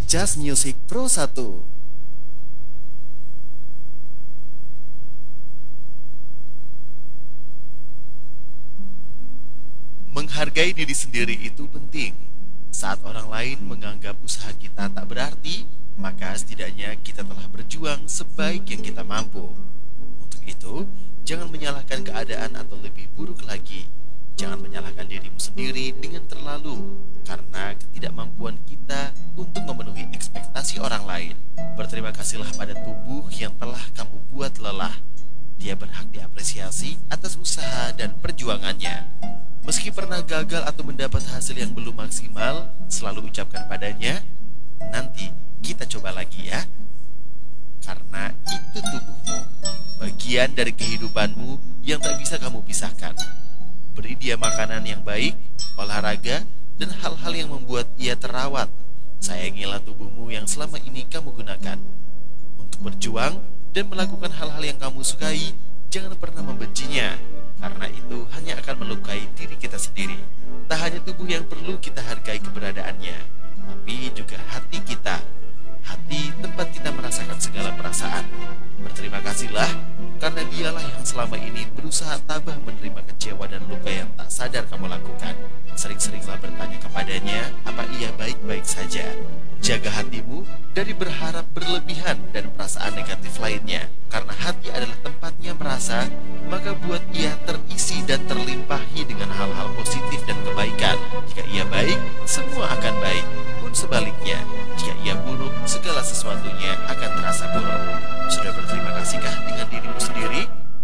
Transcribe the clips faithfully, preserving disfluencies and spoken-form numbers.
Just Music Pro satu. Menghargai diri sendiri itu penting. Saat orang lain menganggap usaha kita tak berarti, maka setidaknya kita telah berjuang sebaik yang kita mampu. Untuk itu, jangan menyalahkan keadaan atau lebih buruk lagi, jangan menyalahkan dirimu sendiri dengan terlalu, karena ketidakmampuan kita untuk memenuhi ekspektasi orang lain. Berterima kasihlah pada tubuh yang telah kamu buat lelah. Dia berhak diapresiasi atas usaha dan perjuangannya. Meski pernah gagal atau mendapat hasil yang belum maksimal, selalu ucapkan padanya, nanti kita coba lagi ya. Karena itu tubuhmu, bagian dari kehidupanmu yang tak bisa kamu pisahkan. Beri dia makanan yang baik, olahraga, dan hal-hal yang membuat ia terawat. Sayangilah tubuhmu yang selama ini kamu gunakan. Untuk berjuang dan melakukan hal-hal yang kamu sukai, jangan pernah membencinya, karena itu hanya akan melukai diri kita sendiri. Tak hanya tubuh yang perlu kita hargai keberadaannya, tapi juga hati kita. Hati tempat kita merasakan segala perasaan. Berterima kasihlah, karena dialah yang selama ini berusaha tabah menerima kecewa dan luka yang tak sadar kamu lakukan. Sering-seringlah bertanya kepadanya, apa ia baik-baik saja. Jaga hatimu dari berharap berlebihan dan perasaan negatif lainnya. Karena hati adalah tempatnya merasa, maka buat ia terisi dan terlimpahi dengan hal-hal positif dan kebaikan. Jika ia baik, semua akan baik. Pun sebaliknya, jika ia buruk, segala sesuatunya akan terasa buruk. Sudah berterima kasihkah dengan dirimu sendiri?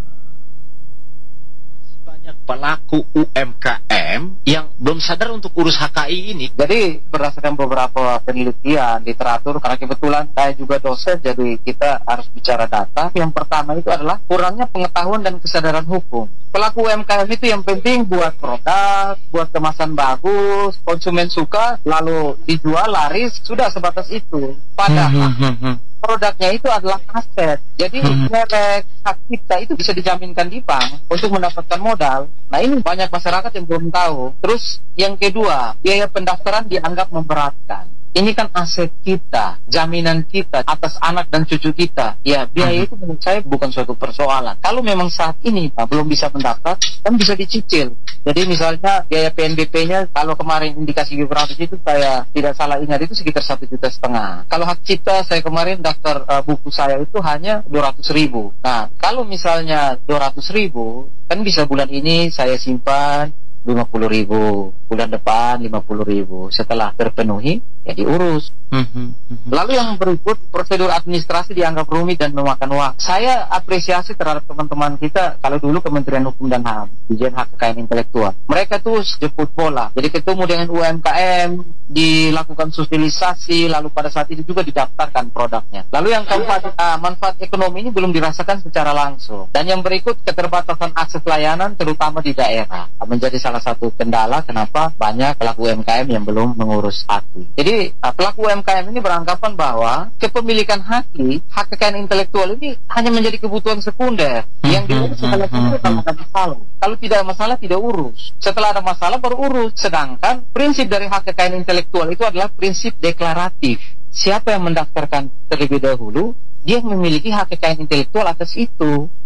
Banyak pelaku U M K M yang belum sadar untuk urus H K I ini. Jadi berdasarkan beberapa penelitian, literatur, karena kebetulan saya juga dosen, jadi kita harus bicara data. Yang pertama itu adalah kurangnya pengetahuan dan kesadaran hukum. Pelaku U M K M itu yang penting buat produk, buat kemasan bagus, konsumen suka, lalu dijual laris, sudah sebatas itu. Padahal produknya itu adalah aset. Jadi merek hak cipta itu bisa dijaminkan di bank untuk mendapatkan modal. Nah, ini banyak masyarakat yang belum tahu. Terus yang kedua, biaya pendaftaran dianggap memberatkan. Ini kan aset kita, jaminan kita atas anak dan cucu kita. Ya, biaya itu menurut saya bukan suatu persoalan. Kalau memang saat ini Pak belum bisa mendaftar, kan bisa dicicil. Jadi misalnya biaya P N B P-nya, kalau kemarin indikasi geografis itu saya tidak salah ingat itu sekitar satu juta setengah. Kalau hak cipta saya kemarin daftar uh, buku saya itu hanya dua ratus ribu. Nah, kalau misalnya dua ratus ribu, kan bisa bulan ini saya simpan lima puluh ribu, bulan depan lima puluh ribu. Setelah terpenuhi, ya diurus. Lalu yang berikut, prosedur administrasi dianggap rumit dan memakan waktu. Saya apresiasi terhadap teman-teman kita, kalau dulu Kementerian Hukum dan H A M, Dirjen Hak Kekayaan Intelektual. Mereka tuh jemput bola. Jadi ketemu dengan U M K M, dilakukan sosialisasi, lalu pada saat itu juga didaftarkan produknya. Lalu yang keempat, uh, manfaat ekonomi ini belum dirasakan secara langsung. Dan yang berikut, keterbatasan akses layanan, terutama di daerah, menjadi salah satu kendala kenapa banyak pelaku U M K M yang belum mengurus haki. Jadi uh, pelaku U M K M ini beranggapan bahwa kepemilikan haki, hak kekayaan intelektual ini hanya menjadi kebutuhan sekunder yang diurus setelah itu kalau ada masalah. Kalau tidak ada masalah tidak urus. Setelah ada masalah baru urus. Sedangkan prinsip dari hak kekayaan intelektual itu adalah prinsip deklaratif. Siapa yang mendaftarkan terlebih dahulu, dia memiliki hak kekayaan intelektual atas itu.